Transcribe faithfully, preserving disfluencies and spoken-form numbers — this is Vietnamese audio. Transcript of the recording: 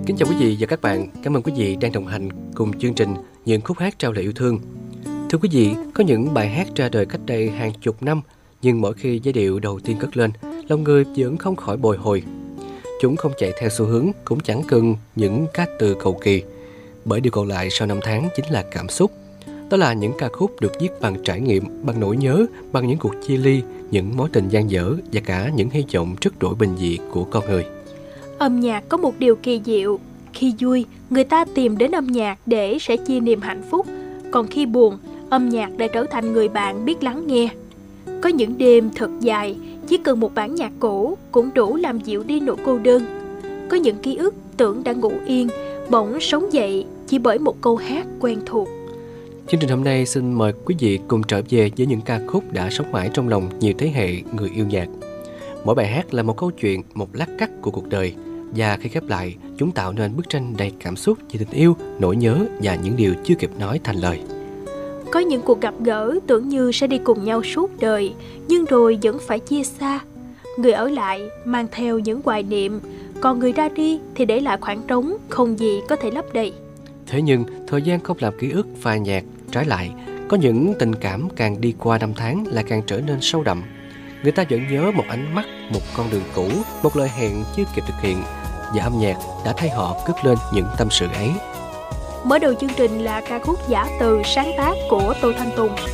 Kính chào quý vị và các bạn. Cảm ơn quý vị đang đồng hành cùng chương trình Những khúc hát trao lời yêu thương. Thưa quý vị, có những bài hát ra đời cách đây hàng chục năm, nhưng mỗi khi giai điệu đầu tiên cất lên, lòng người vẫn không khỏi bồi hồi. Chúng không chạy theo xu hướng, cũng chẳng cần những ca từ cầu kỳ, bởi điều còn lại sau năm tháng chính là cảm xúc. Đó là những ca khúc được viết bằng trải nghiệm, bằng nỗi nhớ, bằng những cuộc chia ly, những mối tình dang dở và cả những hy vọng rất đổi bình dị của con người. Âm nhạc có một điều kỳ diệu. Khi vui, người ta tìm đến âm nhạc để sẽ chia niềm hạnh phúc. Còn khi buồn, âm nhạc đã trở thành người bạn biết lắng nghe. Có những đêm thật dài, chỉ cần một bản nhạc cũ cũng đủ làm dịu đi nỗi cô đơn. Có những ký ức tưởng đã ngủ yên, bỗng sống dậy chỉ bởi một câu hát quen thuộc. Chương trình hôm nay xin mời quý vị cùng trở về với những ca khúc đã sống mãi trong lòng nhiều thế hệ người yêu nhạc. Mỗi bài hát là một câu chuyện, một lát cắt của cuộc đời. Và khi khép lại, chúng tạo nên bức tranh đầy cảm xúc về tình yêu, nỗi nhớ và những điều chưa kịp nói thành lời. Có những cuộc gặp gỡ tưởng như sẽ đi cùng nhau suốt đời, nhưng rồi vẫn phải chia xa. Người ở lại mang theo những hoài niệm, còn người ra đi thì để lại khoảng trống không gì có thể lấp đầy. Thế nhưng, thời gian không làm ký ức phai nhạt, trái lại, có những tình cảm càng đi qua năm tháng lại càng trở nên sâu đậm. Người ta vẫn nhớ một ánh mắt, một con đường cũ, một lời hẹn chưa kịp thực hiện, và âm nhạc đã thay họ cất lên những tâm sự ấy. Mở đầu chương trình là ca khúc Giả Từ sáng tác của Tô Thanh Tùng.